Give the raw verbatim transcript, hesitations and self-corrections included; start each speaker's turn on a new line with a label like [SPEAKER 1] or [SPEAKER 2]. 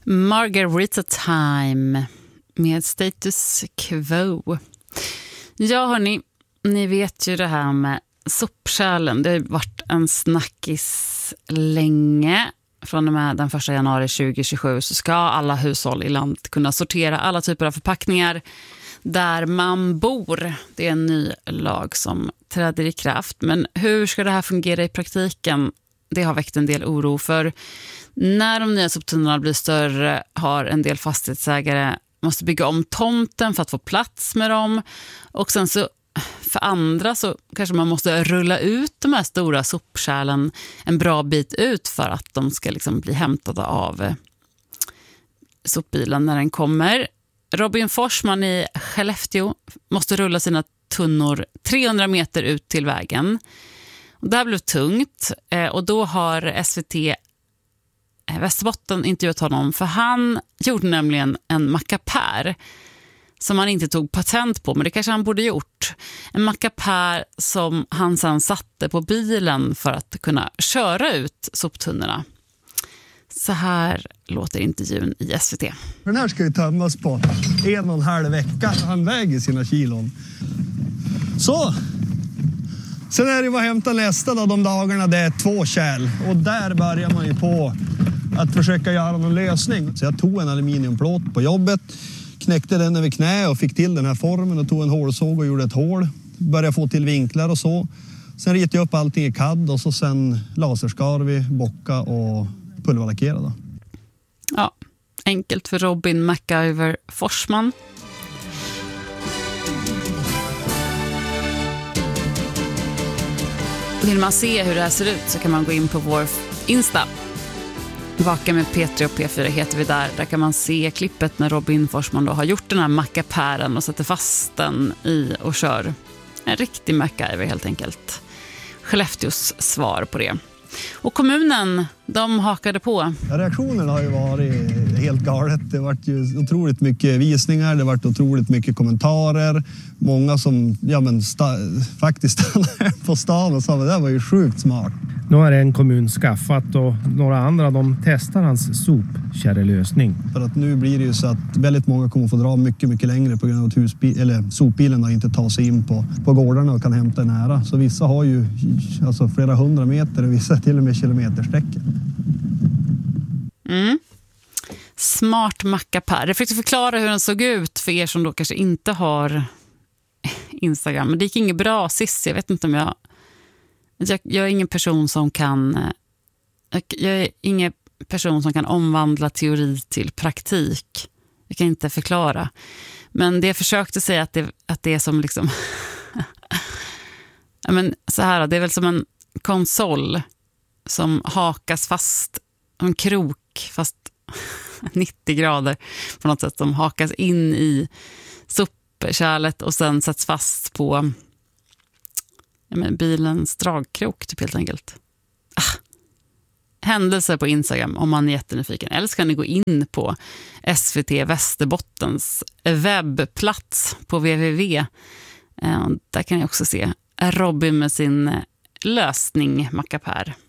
[SPEAKER 1] Margarita Time med Status Quo. Ja hörni, ni vet ju det här med sopkärlen. Det har varit en snackis länge. Från och med den första januari tjugohundratjugosju så ska alla hushåll i landet kunna sortera alla typer av förpackningar där man bor. Det är en ny lag som träder i kraft. Men hur ska det här fungera i praktiken? Det har väckt en del oro, för när de nya soptunnorna blir större har en del fastighetsägare måste bygga om tomten för att få plats med dem. Och sen så för andra så kanske man måste rulla ut de här stora sopkärlen en bra bit ut för att de ska liksom bli hämtade av sopbilen när den kommer. Robin Forsman i Skellefteå måste rulla sina tunnor trehundra meter ut till vägen. Och det här blev tungt och då har S V T Västerbotten intervjuat honom, för han gjorde nämligen en mackapär som han inte tog patent på, men det kanske han borde gjort. En mackapär som han sedan satte på bilen för att kunna köra ut soptunnorna. Så här låter intervjun i S V T.
[SPEAKER 2] Den här ska ju tömmas på en och en halv vecka. Han väger sina kilon. Så. Sen är det bara att hämta nästa då, de dagarna det är två kärl. Och där börjar man ju på att försöka göra någon lösning. Så jag tog en aluminiumplåt på jobbet, knäckte den över knä och fick till den här formen och tog en hålsåg och gjorde ett hål. Började få till vinklar och så. Sen ritade jag upp allting i C A D och så sen laserskar vi, bocka och pulverlackerade.
[SPEAKER 1] Ja, enkelt för Robin MacGyver Forsman. Vill man se hur det här ser ut så kan man gå in på vår Insta. Vaka med P tre och P fyra heter vi där. Där kan man se klippet när Robin Forsman då har gjort den här mackapären och sätter fast den i och kör. En riktig MacGyver helt enkelt. Skellefteås svar på det. Och kommunen, de hakade på.
[SPEAKER 2] Reaktionerna har ju varit helt galet. Det har varit ju otroligt mycket visningar, det har varit otroligt mycket kommentarer. Många som ja, men sta- faktiskt stannade på stan och sa att det där var ju sjukt smart.
[SPEAKER 3] Nu har en kommun skaffat och några andra de testar hans sopkärrelösning.
[SPEAKER 2] För att nu blir det ju så att väldigt många kommer få dra mycket, mycket längre på grund av att husbil, eller sopbilen har inte tar sig in på, på gårdarna och kan hämta nära. Så vissa har ju alltså flera hundra meter och vissa till och med kilometersträckor.
[SPEAKER 1] Mm. Smart mackapär. Jag fick förklara hur den såg ut för er som då kanske inte har Instagram. Men det gick inget bra sist. Jag vet inte om jag... Jag, jag är ingen person som kan... Jag, jag är ingen person som kan omvandla teori till praktik. Jag kan inte förklara. Men det jag försökte säga att det, att det är som liksom... ja, men så här, det är väl som en konsol som hakas fast, en krok fast nittio grader på något sätt, som hakas in i sopkärlet och sen sätts fast på ja, men bilens dragkrok typ helt enkelt. Ah. Händelser på Instagram om man är jättenyfiken. Eller så kan ni gå in på S V T Västerbottens webbplats på www. Där kan ni också se Robin med sin lösning mackapär.